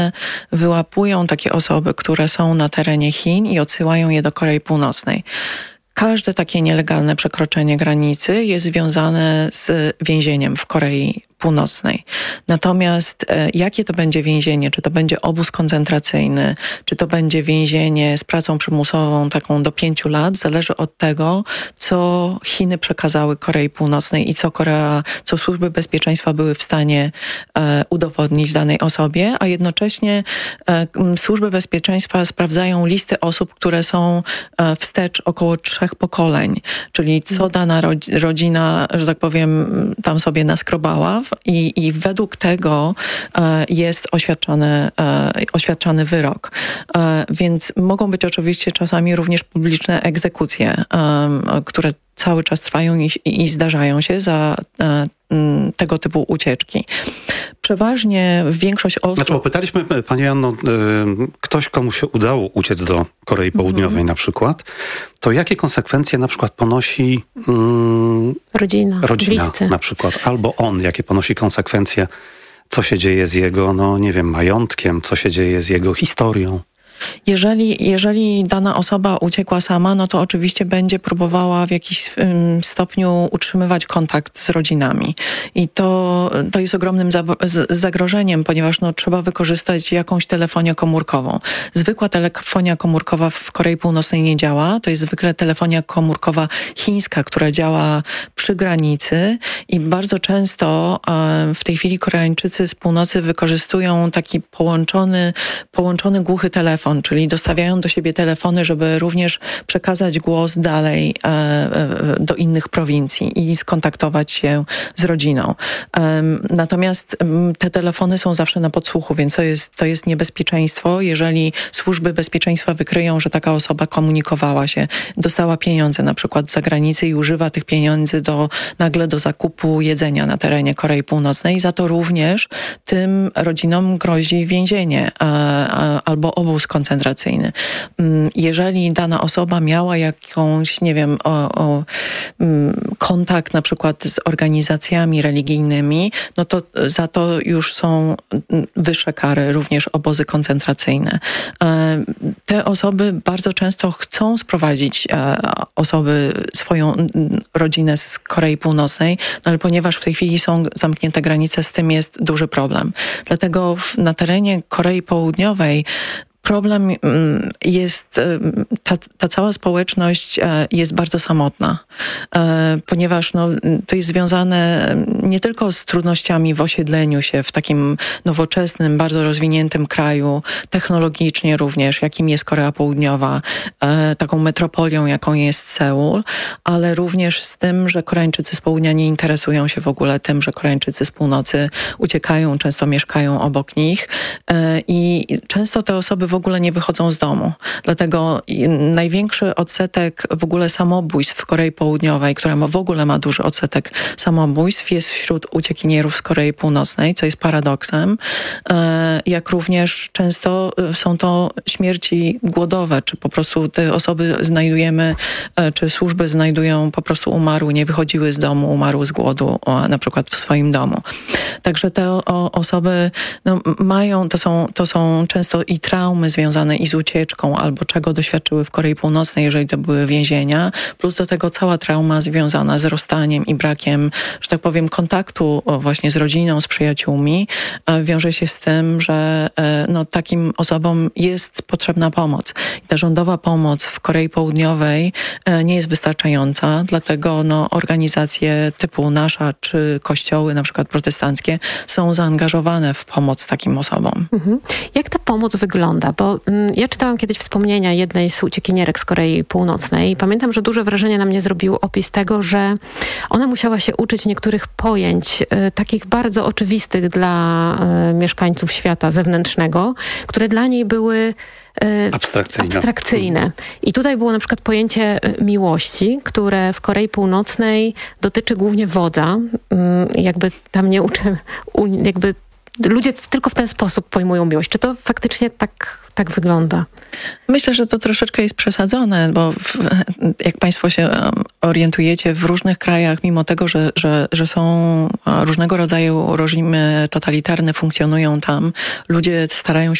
wyłapują takie osoby, które są na terenie Chin i odsyłają je do Korei Północnej. Każde takie nielegalne przekroczenie granicy jest związane z więzieniem w Korei Północnej. Natomiast jakie to będzie więzienie? Czy to będzie obóz koncentracyjny? Czy to będzie więzienie z pracą przymusową taką do 5 lat? Zależy od tego, co Chiny przekazały Korei Północnej i co służby bezpieczeństwa były w stanie udowodnić danej osobie, a jednocześnie służby bezpieczeństwa sprawdzają listy osób, które są wstecz około 3 pokoleń, czyli co dana rodzina, że tak powiem, tam sobie naskrobała i według tego jest oświadczany wyrok. Więc mogą być oczywiście czasami również publiczne egzekucje, które cały czas trwają i zdarzają się za tego typu ucieczki. Przeważnie większość osób... Znaczy, bo pytaliśmy, Pani Anno, ktoś, komu się udało uciec do Korei Południowej na przykład, to jakie konsekwencje na przykład ponosi rodzina bliscy. Na przykład, albo on, jakie ponosi konsekwencje, co się dzieje z jego, majątkiem, co się dzieje z jego historią? Jeżeli dana osoba uciekła sama, no to oczywiście będzie próbowała w jakiś stopniu utrzymywać kontakt z rodzinami. I to jest ogromnym zagrożeniem, ponieważ trzeba wykorzystać jakąś telefonię komórkową. Zwykła telefonia komórkowa w Korei Północnej nie działa. To jest zwykle telefonia komórkowa chińska, która działa przy granicy i bardzo często w tej chwili Koreańczycy z północy wykorzystują taki połączony głuchy telefon, czyli dostawiają do siebie telefony, żeby również przekazać głos dalej do innych prowincji i skontaktować się z rodziną. Natomiast te telefony są zawsze na podsłuchu, więc to jest niebezpieczeństwo, jeżeli służby bezpieczeństwa wykryją, że taka osoba komunikowała się, dostała pieniądze na przykład z zagranicy i używa tych pieniędzy nagle do zakupu jedzenia na terenie Korei Północnej. Za to również tym rodzinom grozi więzienie albo obóz koncentracyjny. Jeżeli dana osoba miała jakąś, kontakt na przykład z organizacjami religijnymi, no to za to już są wyższe kary, również obozy koncentracyjne. Te osoby bardzo często chcą sprowadzić swoją rodzinę z Korei Północnej, no ale ponieważ w tej chwili są zamknięte granice, z tym jest duży problem. Dlatego na terenie Korei Południowej problem jest, ta cała społeczność jest bardzo samotna, ponieważ to jest związane nie tylko z trudnościami w osiedleniu się w takim nowoczesnym, bardzo rozwiniętym kraju, technologicznie również, jakim jest Korea Południowa, taką metropolią, jaką jest Seul, ale również z tym, że Koreańczycy z południa nie interesują się w ogóle tym, że Koreańczycy z północy uciekają, często mieszkają obok nich i często te osoby w ogóle nie wychodzą z domu. Dlatego największy odsetek w ogóle samobójstw w Korei Południowej, która w ogóle ma duży odsetek samobójstw, jest wśród uciekinierów z Korei Północnej, co jest paradoksem. Jak również często są to śmierci głodowe, czy po prostu te osoby czy służby znajdują, po prostu umarły, nie wychodziły z domu, umarły z głodu, na przykład w swoim domu. Także te osoby mają, to są często i traumy związane i z ucieczką, albo czego doświadczyły w Korei Północnej, jeżeli to były więzienia, plus do tego cała trauma związana z rozstaniem i brakiem, że tak powiem, kontaktu właśnie z rodziną, z przyjaciółmi, wiąże się z tym, że takim osobom jest potrzebna pomoc. I ta rządowa pomoc w Korei Południowej nie jest wystarczająca, dlatego organizacje typu nasza, czy kościoły, na przykład protestanckie, są zaangażowane w pomoc takim osobom. Jak ta pomoc wygląda? Bo ja czytałam kiedyś wspomnienia jednej z uciekinierek z Korei Północnej i pamiętam, że duże wrażenie na mnie zrobił opis tego, że ona musiała się uczyć niektórych pojęć takich bardzo oczywistych dla mieszkańców świata zewnętrznego, które dla niej były abstrakcyjne. I tutaj było na przykład pojęcie miłości, które w Korei Północnej dotyczy głównie wodza. Jakby tam nie uczy, ludzie tylko w ten sposób pojmują miłość. Czy to faktycznie tak tak wygląda? Myślę, że to troszeczkę jest przesadzone, bo jak Państwo się orientujecie, w różnych krajach, mimo tego, że są różnego rodzaju reżimy totalitarne, funkcjonują tam, ludzie starają się